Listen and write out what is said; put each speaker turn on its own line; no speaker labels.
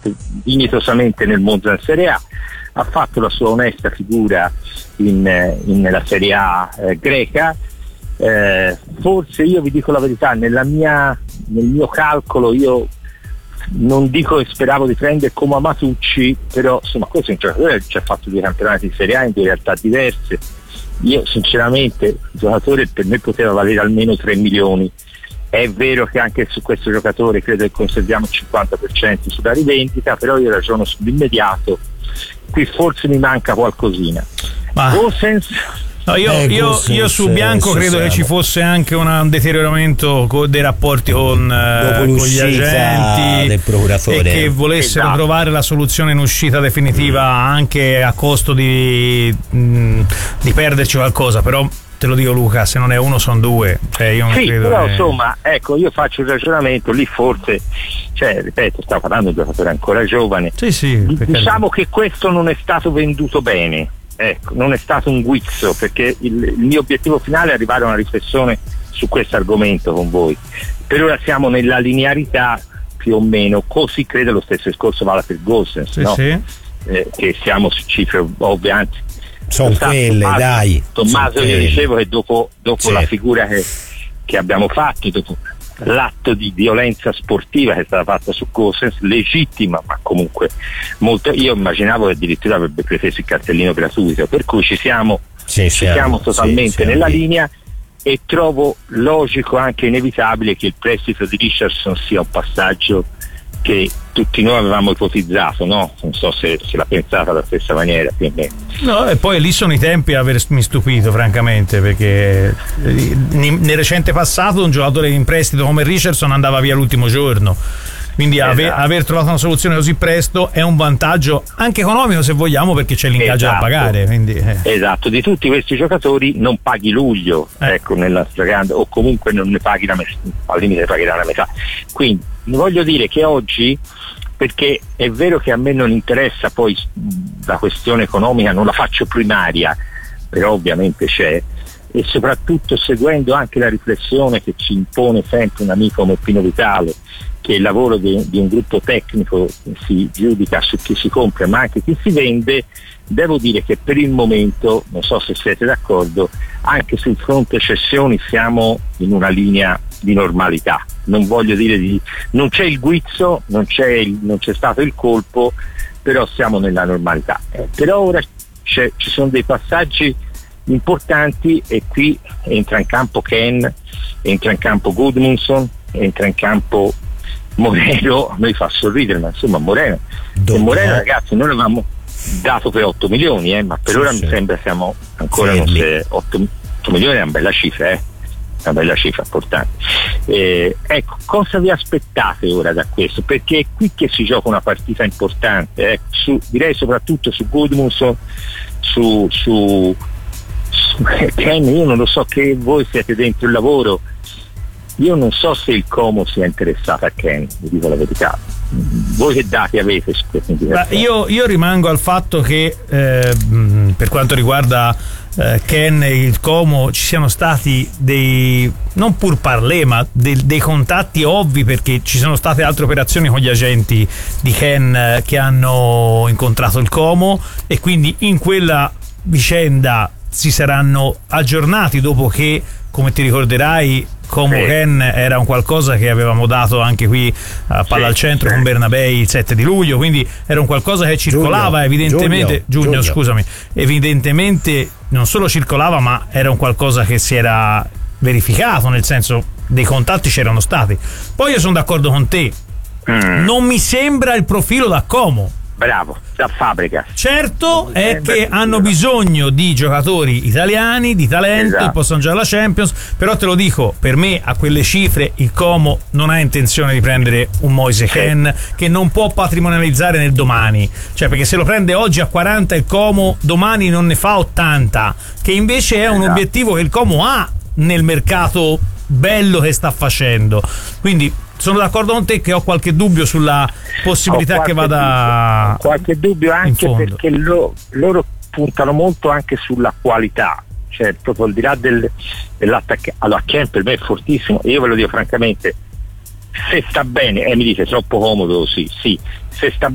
dignitosamente nel Monza in Serie A, ha fatto la sua onesta figura nella Serie A greca. Forse, io vi dico la verità, nel mio calcolo io non dico che speravo di prendere come Amatucci, però insomma questo è un giocatore che ci ha fatto 2 campionati di Serie A in 2 realtà diverse. Io sinceramente il giocatore per me poteva valere almeno 3 milioni. È vero che anche su questo giocatore credo che conserviamo il 50% sulla rivendita, però io ragiono sull'immediato, qui forse mi manca qualcosina. Gosens,
no, io su Bianco credo che ci fosse anche un deterioramento dei rapporti con gli agenti
del procuratore,
e che volessero trovare la soluzione in uscita definitiva anche a costo di perderci qualcosa, però te lo dico Luca, se non è uno sono 2, cioè io non credo
però
che...
insomma ecco, io faccio il ragionamento lì, forse, cioè ripeto, stavo parlando di un giocatore ancora giovane, diciamo che questo non è stato venduto bene. Ecco, non è stato un guizzo, perché il mio obiettivo finale è arrivare a una riflessione su questo argomento con voi. Per ora siamo nella linearità più o meno, così credo lo stesso discorso vada per Gosens, no? Che siamo su cifre ovvie, anzi
sono quelle,
Tommaso, io dicevo che dopo la figura che abbiamo fatto, dopo l'atto di violenza sportiva che è stata fatta su Gosens, legittima ma comunque molto, io immaginavo che addirittura avrebbe preso il cartellino gratuito, per cui ci siamo totalmente nella linea, e trovo logico, anche inevitabile, che il prestito di Richardson sia un passaggio che tutti noi avevamo ipotizzato, no? Non so se l'ha pensata alla stessa maniera più o meno.
No, e poi lì sono i tempi a avermi stupito francamente, perché nel recente passato un giocatore in prestito come Richardson andava via l'ultimo giorno, quindi aver trovato una soluzione così presto è un vantaggio anche economico, se vogliamo, perché c'è l'ingaggio da pagare, quindi,
Esatto, di tutti questi giocatori non paghi luglio, ecco, nella stragrande, o comunque non ne paghi la metà, al limite pagherai la metà. Quindi voglio dire che oggi, perché è vero che a me non interessa poi la questione economica, non la faccio primaria, però ovviamente c'è, e soprattutto seguendo anche la riflessione che ci impone sempre un amico come Pino Vitale, che il lavoro di un gruppo tecnico si giudica su chi si compra ma anche chi si vende, devo dire che per il momento, non so se siete d'accordo, anche sul fronte cessioni siamo in una linea di normalità. Non voglio dire non c'è il guizzo, non c'è stato il colpo, però siamo nella normalità. Però ora ci sono dei passaggi importanti, e qui entra in campo Ken, entra in campo Gudmundsson, entra in campo Moreno. A noi fa sorridere, ma insomma Moreno ragazzi, noi l'avevamo dato per 8 milioni, ma per ora mi sembra siamo ancora 8 milioni è una bella cifra, una bella cifra importante. Ecco, cosa vi aspettate ora da questo? Perché è qui che si gioca una partita importante, direi soprattutto su Gudmundsson, su Ken. Io non lo so, che voi siete dentro il lavoro, io non so se il Como sia interessato a Ken, vi dico la verità. Voi che dati avete su questo?
Io rimango al fatto che per quanto riguarda Ken e il Como ci siano stati dei, non pur parlé, ma dei contatti ovvi, perché ci sono state altre operazioni con gli agenti di Ken che hanno incontrato il Como, e quindi in quella vicenda si saranno aggiornati, dopo che, come ti ricorderai, Como Ken era un qualcosa che avevamo dato anche qui a Palla al Centro con Bernabei il 7 di luglio, quindi era un qualcosa che circolava evidentemente. Giugno, scusami, evidentemente non solo circolava, ma era un qualcosa che si era verificato, nel senso, dei contatti c'erano stati. Poi io sono d'accordo con te, non mi sembra il profilo da Como.
Bravo, da fabbrica.
Certo è che hanno bisogno di giocatori italiani, di talento, che possono giocare alla Champions, però te lo dico, per me a quelle cifre il Como non ha intenzione di prendere un Moise Kean, che non può patrimonializzare nel domani, cioè, perché se lo prende oggi a 40 il Como, domani non ne fa 80, che invece è un obiettivo che il Como ha nel mercato bello che sta facendo. Quindi sono d'accordo con te, che ho qualche dubbio sulla possibilità che vada.
Qualche dubbio anche perché loro puntano molto anche sulla qualità, cioè proprio al di là dell'attacco. Allora Ken per me è fortissimo, e io ve lo dico francamente, se sta bene, mi dite troppo comodo, sì, se sta